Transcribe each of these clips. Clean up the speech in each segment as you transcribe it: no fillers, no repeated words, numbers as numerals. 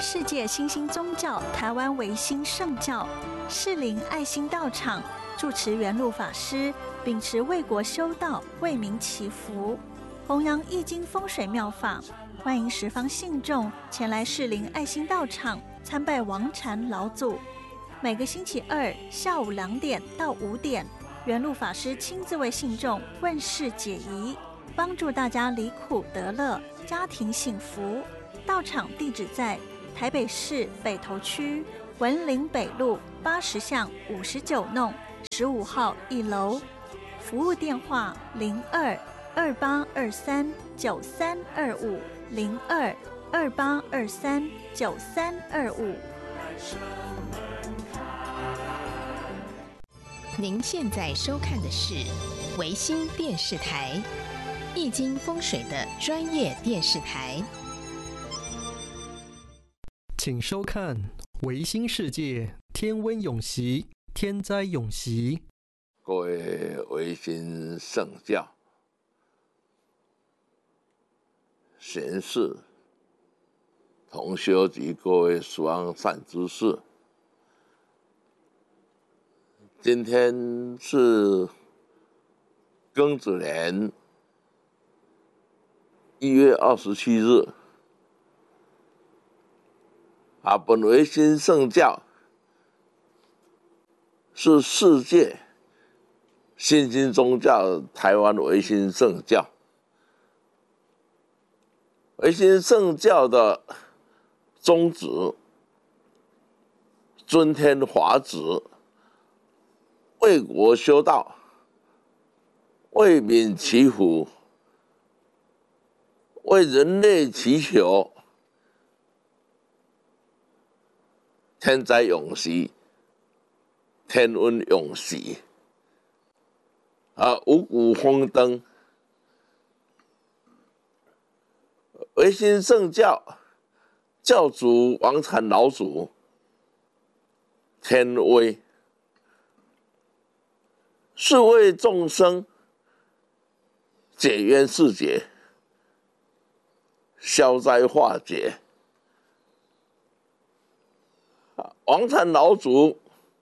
世界新兴宗教台湾维新圣教士林爱心道场住持圆籙法师秉持为国修道、为民祈福，弘扬易经风水妙法，欢迎十方信众前来士林爱心道场参拜王禅老祖。每个星期二下午2点到5点，圆籙法师亲自为信众问事解疑，帮助大家离苦得乐，家庭幸福。道场地址在台北市北投区文林北路80巷59弄15号1楼，服务电话02-2823-9325 02-2823-9325。 您现在收看的是维新电视台，易经风水的专业电视台。 请收看维新世界天温永息，天灾永息。 各位维新圣教贤士、同修及各位十方善知识，今天是庚子年1月27日。本维新圣教是世界新兴宗教台湾维新圣教。维新圣教的宗旨，尊天华旨，为国修道，为民祈福，为人类祈求天灾永息，天温永息，五谷丰登。维新圣教教主王禅老祖天威，是为众生解冤释结，消灾化解。王禅老祖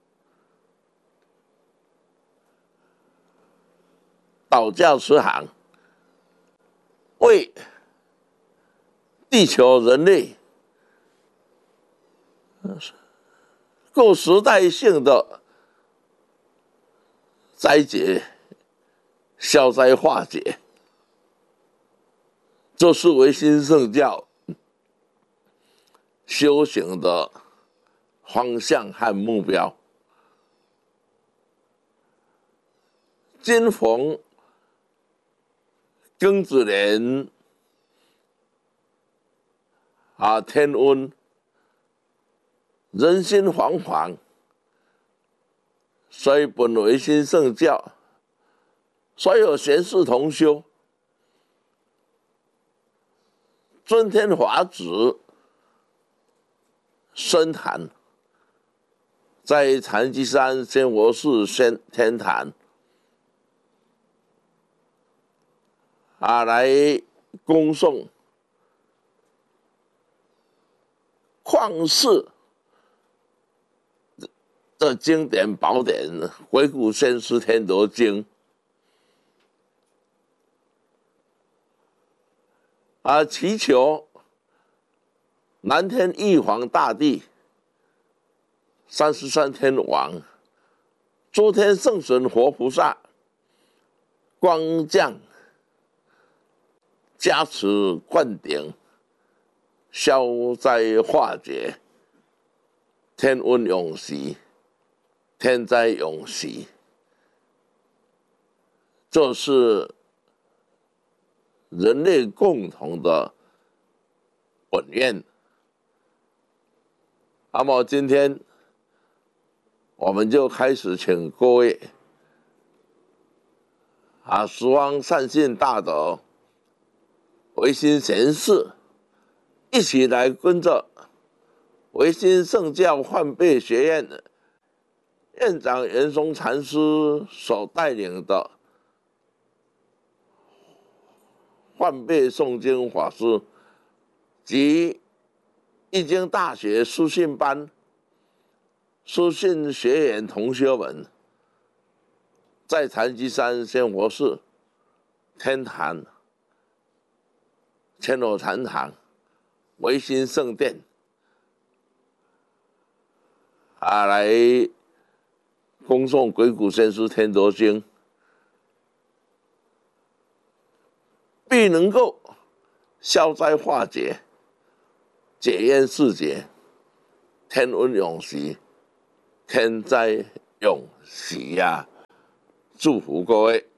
导教慈航，为地球人类各时代性的灾劫消灾化解，这是维新圣教修行的方向和目标。今逢庚子年天温，人心惶惶，所以本维新圣教所有贤士同修尊天华旨深坛，在禅机山仙佛寺天坛来恭送旷世的经典宝典《回古先师天德经》祈求南天玉皇大帝、33天王、诸天圣神活菩萨光降加持灌顶，消灾化解，天温永息，天灾永息。这是人类共同的本愿。那么今天我们就开始请各位十方善信大德、维新贤士一起来跟着维新圣教换辈学院院长袁松禅师所带领的换辈诵经法师及易经大学书信班书信学员同学们，在潭基山仙佛寺天坛千罗禅堂维新圣殿来恭诵鬼谷先师天陀经，必能够消灾化解、解冤释结、天恩永息、天灾永息呀！祝福各位。